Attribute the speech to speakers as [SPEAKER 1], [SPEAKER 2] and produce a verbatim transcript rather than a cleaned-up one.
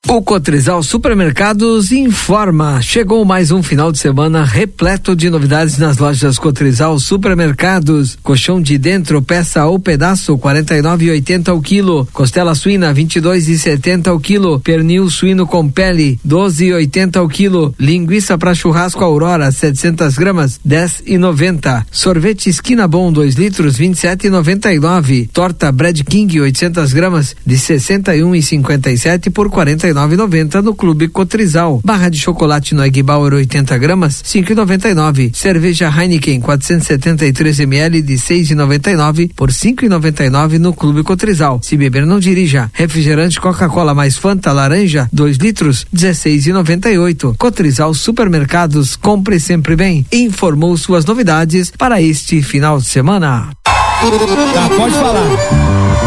[SPEAKER 1] O Cotrizal Supermercados informa, chegou mais um final de semana repleto de novidades nas lojas Cotrizal Supermercados. Colchão de dentro, peça ou pedaço, quarenta e nove reais e oitenta centavos o quilo. Costela suína, vinte e dois reais e setenta centavos o quilo. Pernil suíno com pele, doze reais e oitenta centavos o quilo. Linguiça para churrasco Aurora, setecentas gramas, dez reais e noventa centavos. Sorvete Esquina Bom, dois litros, vinte e sete reais e noventa e nove centavos. Torta Bread King, oitocentas gramas, de sessenta e um reais e cinquenta e sete centavos por quarenta e nove reais e noventa centavos no Clube Cotrizal. Barra de chocolate no Egg Bauer, oitenta gramas, cinco reais e noventa e nove centavos. Cerveja Heineken, quatrocentos e setenta e três mililitros, de seis reais e noventa e nove centavos por cinco reais e noventa e nove centavos no Clube Cotrizal. Se beber, não dirija. Refrigerante Coca-Cola mais Fanta laranja, dois litros, dezesseis reais e noventa e oito centavos. Cotrizal Supermercados, compre sempre bem. Informou suas novidades para este final de semana.
[SPEAKER 2] Tá, pode falar.